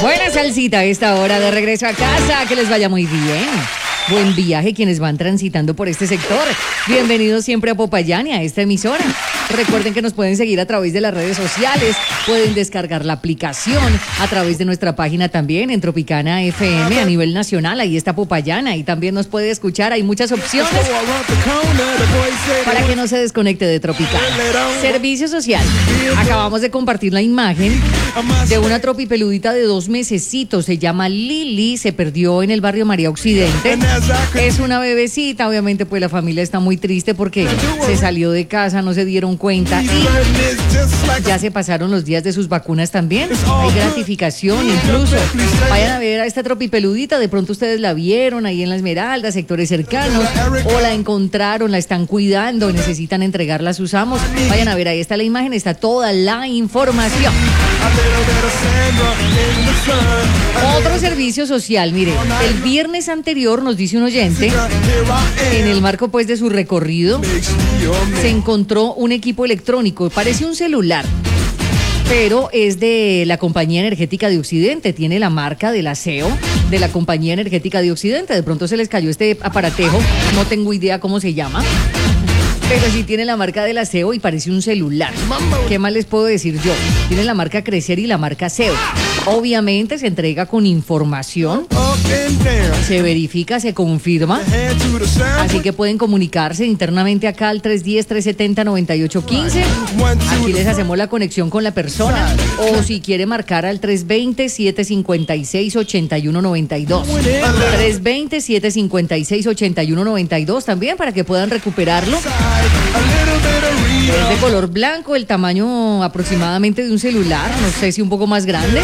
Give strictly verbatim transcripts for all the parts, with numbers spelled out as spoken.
Buena salsita a esta hora de regreso a casa. Que les vaya muy bien. Buen viaje quienes van transitando por este sector. Bienvenidos siempre a Popayán y a esta emisora. Recuerden que nos pueden seguir a través de las redes sociales, pueden descargar la aplicación a través de nuestra página también en Tropicana F M a nivel nacional. Ahí está Popayán, ahí también nos puede escuchar. Hay muchas opciones para que no se desconecte de Tropicana. Servicio social. Acabamos de compartir la imagen de una tropipeludita de dos mesecitos. Se llama Lili, se perdió en el barrio María Occidente. Es una bebecita, obviamente pues la familia está muy triste porque se salió de casa, no se dieron cuenta y ya se pasaron los días de sus vacunas también. Hay gratificación incluso. Vayan a ver a esta tropipeludita, de pronto ustedes la vieron ahí en La Esmeralda, sectores cercanos, o la encontraron, la están cuidando, necesitan entregarla a sus amos. Vayan a ver, ahí está la imagen, está toda la información. Otro servicio social, mire, el viernes anterior nos dice un oyente, en el marco pues de su recorrido, se encontró un equipo electrónico, parece un celular, pero es de la Compañía Energética de Occidente, tiene la marca del aseo de la Compañía Energética de Occidente. De pronto se les cayó este aparatejo, no tengo idea cómo se llama, pero sí tiene la marca del aseo y parece un celular. ¿Qué más les puedo decir yo? Tiene la marca Crecer y la marca aseo. Obviamente se entrega con información, se verifica, se confirma, así que pueden comunicarse internamente acá al tres uno cero, tres siete cero, nueve ocho uno cinco. Aquí les hacemos la conexión con la persona, o si quiere marcar al tres dos cero, siete cinco seis, ocho uno nueve dos. tres dos cero, siete cinco seis, ocho uno nueve dos también para que puedan recuperarlo. Es de color blanco, el tamaño aproximadamente de un celular, no sé si un poco más grande.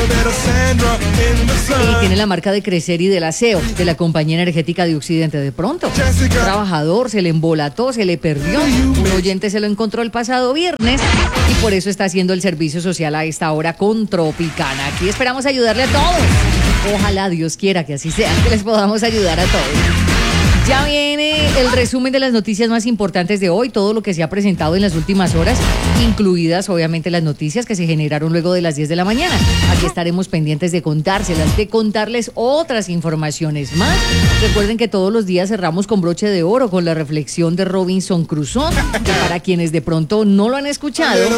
Y tiene la marca de Crecer y del aseo de la Compañía Energética de Occidente. De pronto, un trabajador se le embolató, se le perdió. Un oyente se lo encontró el pasado viernes y por eso está haciendo el servicio social a esta hora con Tropicana. Aquí esperamos ayudarle a todos. Ojalá Dios quiera que así sea, que les podamos ayudar a todos. Ya viene el resumen de las noticias más importantes de hoy, todo lo que se ha presentado en las últimas horas, incluidas obviamente las noticias que se generaron luego de las diez de la mañana. Aquí estaremos pendientes de contárselas, de contarles otras informaciones más. Recuerden que todos los días cerramos con broche de oro con la reflexión de Robinson Crusoe, que para quienes de pronto no lo han escuchado,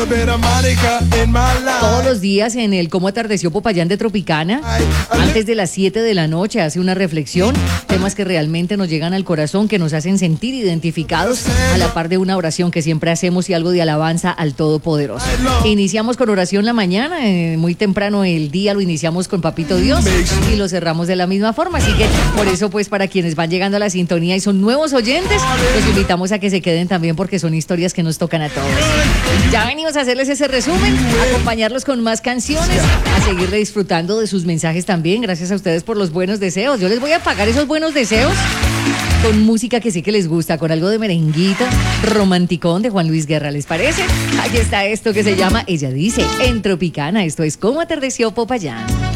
todos los días en el Cómo atardeció Popayán de Tropicana, antes de las siete de la noche, hace una reflexión, temas que realmente nos llegan a al corazón, que nos hacen sentir identificados, a la par de una oración que siempre hacemos y algo de alabanza al Todopoderoso. Iniciamos con oración la mañana, eh, muy temprano el día lo iniciamos con Papito Dios y lo cerramos de la misma forma, así que por eso pues para quienes van llegando a la sintonía y son nuevos oyentes, los invitamos a que se queden también porque son historias que nos tocan a todos. Ya venimos a hacerles ese resumen, a acompañarlos con más canciones, a seguir disfrutando de sus mensajes también. Gracias a ustedes por los buenos deseos. Yo les voy a pagar esos buenos deseos con música que sí que les gusta, con algo de merenguita, romanticón de Juan Luis Guerra, ¿les parece? Aquí está esto que se llama Ella Dice, en Tropicana. Esto es Cómo atardeció Popayán.